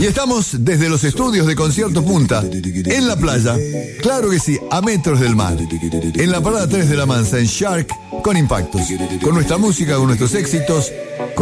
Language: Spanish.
Y estamos desde los estudios de Concierto Punta, en la playa, claro que sí, a metros del mar, en la parada 3 de La Mansa, en Shark, con Impactos, con nuestra música, con nuestros éxitos,